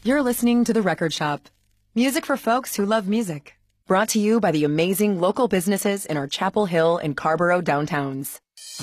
You're listening to The Record Shop. Music for folks who love music. Brought to you by the amazing local businesses in our Chapel Hill and Carborough downtowns.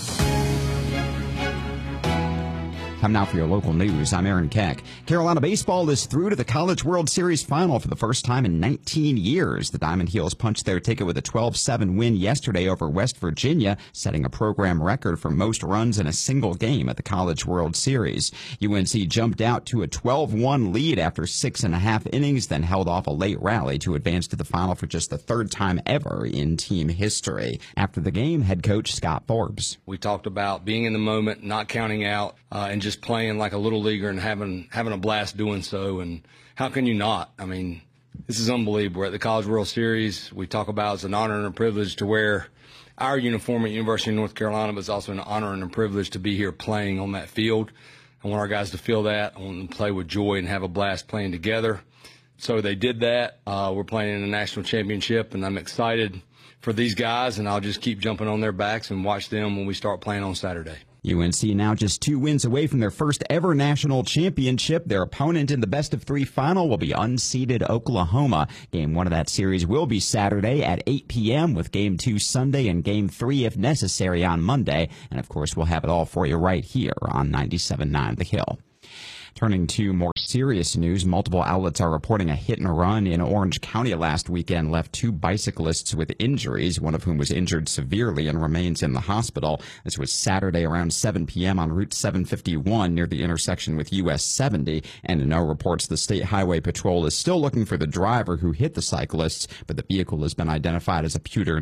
Time now for your local news. I'm Aaron Keck. Carolina baseball is through to the College World Series final for the first time in 19 years. The Diamond Heels punched their ticket with a 12-7 win yesterday over West Virginia, setting a program record for most runs in a single game at the College World Series. UNC jumped out to a 12-1 lead after 6.5 innings, then held off a late rally to advance to the final for just the third time ever in team history. After the game, head coach Scott Forbes. We talked about being in the moment, not counting out, and just playing like a little leaguer and having a blast doing so. And how can you not? I mean, this is unbelievable. We're at the College World Series. We talk about it's an honor and a privilege to wear our uniform at University of North Carolina, but it's also an honor and a privilege to be here playing on that field. I want our guys to feel that. I want them to play with joy and have a blast playing together. So they did that. We're playing in a national championship, and I'm excited for these guys, and I'll just keep jumping on their backs and watch them when we start playing on Saturday. UNC now just 2 wins away from their first ever national championship. Their opponent in the best-of-3 final will be unseeded Oklahoma. Game 1 of that series will be Saturday at 8 p.m. with Game 2 Sunday and Game 3, if necessary, on Monday. And, of course, we'll have it all for you right here on 97.9 The Hill. Turning to more serious news, multiple outlets are reporting a hit and run in Orange County last weekend left 2 bicyclists with injuries, one of whom was injured severely and remains in the hospital. This was Saturday around 7 p.m. on Route 751 near the intersection with US 70, and in no reports the State Highway Patrol is still looking for the driver who hit the cyclists, but the vehicle has been identified as a pewter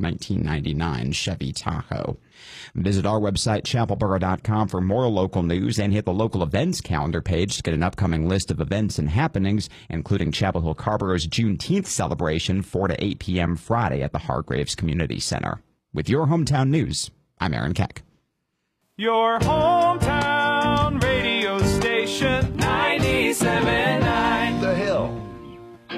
1999 Chevy Tahoe. Visit our website, chapelboro.com, for more local news, and hit the local events calendar page to get an upcoming list of events and happenings, including Chapel Hill Carborough's Juneteenth celebration, 4 to 8 p.m. Friday at the Hargraves Community Center. With your hometown news, I'm Aaron Keck. Your hometown